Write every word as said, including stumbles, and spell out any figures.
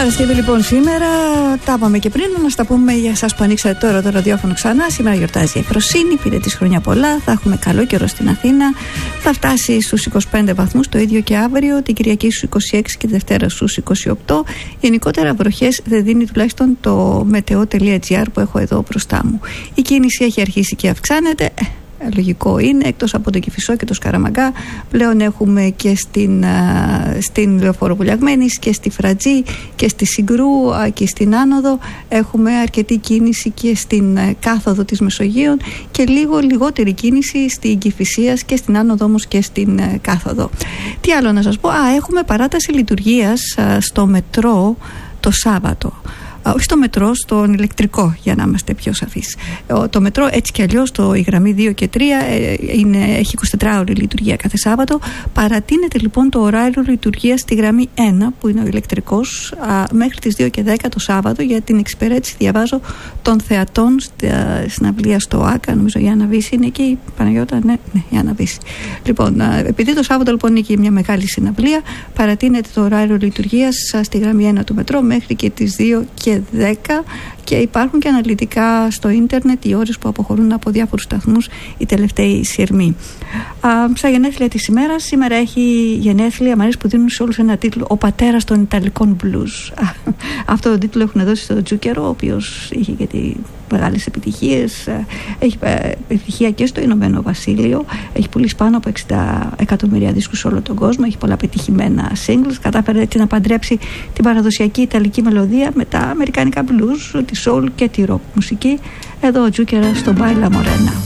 Παρασκευή λοιπόν σήμερα, τα είπαμε και πριν, να στα πούμε για εσάς που ανοίξατε τώρα το ραδιόφωνο ξανά. Σήμερα γιορτάζει η Ευφροσύνη, πήρε της χρόνια πολλά, θα έχουμε καλό καιρό στην Αθήνα, θα φτάσει στους είκοσι πέντε βαθμούς, το ίδιο και αύριο, την Κυριακή στους είκοσι έξι και τη Δευτέρα στους είκοσι οκτώ. Γενικότερα βροχές δεν δίνει τουλάχιστον το meteo.gr που έχω εδώ μπροστά μου. Η κίνηση έχει αρχίσει και αυξάνεται. Λογικό είναι, εκτός από το Κηφισό και το Σκαραμαγκά, πλέον έχουμε και στην, στην Λεωφόρο Βουλιαγμένης και στη Φρατζή και στη Συγκρού και στην Άνοδο. Έχουμε αρκετή κίνηση και στην κάθοδο της Μεσογείων και λίγο λιγότερη κίνηση στην Κηφισίας και στην Άνοδο, όμως και στην κάθοδο. Τι άλλο να σας πω? Α, έχουμε παράταση λειτουργίας στο μετρό το Σάββατο. Όχι στο μετρό, στον ηλεκτρικό, για να είμαστε πιο σαφείς. Το μετρό έτσι κι αλλιώς, το, η γραμμή δύο και τρία είναι, έχει εικοσιτετράωρη λειτουργία κάθε Σάββατο. Παρατείνεται λοιπόν το ωράριο λειτουργίας στη γραμμή ένα, που είναι ο ηλεκτρικός, α, μέχρι τις δύο και δέκα το Σάββατο, για την εξυπηρέτηση, διαβάζω, των θεατών στην αυλία στο ΆΚΑ. Νομίζω η Άννα Βύση είναι εκεί, Παναγιώτα, ναι, ναι, η Άννα Βύση. Λοιπόν, επειδή το Σάββατο λοιπόν είναι και μια μεγάλη συναυλία, παρατείνεται το ωράριο λειτουργίας στη γραμμή ένα του μετρό μέχρι και τις δύο και δέκα, και υπάρχουν και αναλυτικά στο ίντερνετ οι ώρες που αποχωρούν από διάφορους σταθμούς οι τελευταίοι σειρμοί. Α, στα γενέθλια της ημέρας, σήμερα έχει γενέθλια, μ' αρέσει που δίνουν σε όλους ένα τίτλο, «Ο πατέρας των Ιταλικών blues». Αυτό το τίτλο έχουν δώσει στο Τζούκερο, ο οποίος είχε και τη μεγάλες επιτυχίες, έχει επιτυχία και στο Ηνωμένο Βασίλειο, έχει πουλήσει πάνω από εξήντα εκατομμύρια δίσκους σε όλο τον κόσμο, έχει πολλά πετυχημένα singles, κατάφερε έτσι να παντρέψει την παραδοσιακή ιταλική μελωδία με τα αμερικανικά blues, τη soul και τη rock μουσική. Εδώ ο Τζούκερα στο Baila Morena.